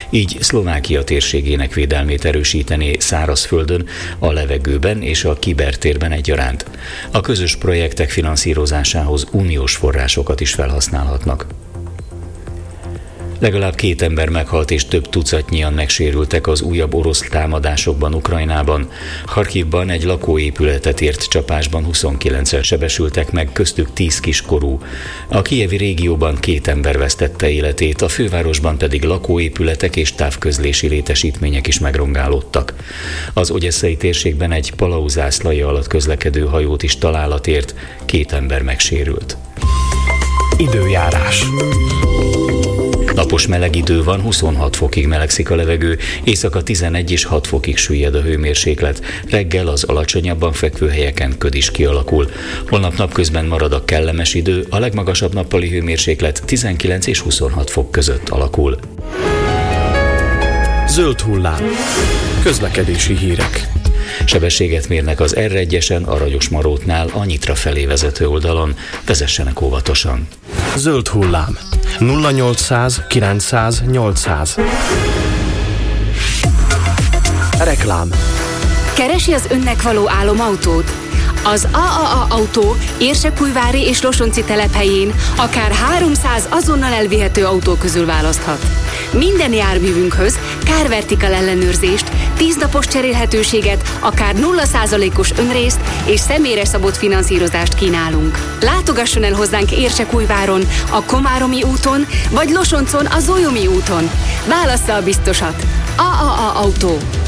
így Szlovákia térségének védelmét erősítené szárazföldön, a levegőben és a kibertérben egyaránt. A közös projektek finanszírozásához uniós forrásokat is felhasználhatnak. Legalább 2 ember meghalt és több tucatnyian megsérültek az újabb orosz támadásokban Ukrajnában. Kharkivban egy lakóépületet ért csapásban 29-en sebesültek meg, köztük 10 kiskorú. A kijevi régióban 2 ember vesztette életét, a fővárosban pedig lakóépületek és távközlési létesítmények is megrongálódtak. Az odyesszai térségben egy Palau zászlaja alatt közlekedő hajót is találat ért, 2 ember megsérült. Időjárás. Napos meleg idő van, 26 fokig melegszik a levegő, éjszaka 11 és 6 fokig süllyed a hőmérséklet, reggel az alacsonyabban fekvő helyeken köd is kialakul. Holnap napközben marad a kellemes idő, a legmagasabb nappali hőmérséklet 19 és 26 fok között alakul. Zöld hullám. Közlekedési hírek. Sebességet mérnek az R1-esen Aranyosmarótnál a Nyitra felé vezető oldalon, vezessenek óvatosan. Zöld hullám. 0800 900 800. Reklám. Keresi az önnek való álomautót? Az AAA Autó Érsekújvári és Losonci telephelyén akár 300 azonnal elvihető autó közül választhat. Minden járművünkhöz Car-Vertical ellenőrzést, 10 napos cserélhetőséget, akár 0%-os önrészt és személyre szabott finanszírozást kínálunk. Látogasson el hozzánk Érsekújváron, a Komáromi úton, vagy Losoncon a Zólyomi úton. Válassza a biztosat. AAA Autó.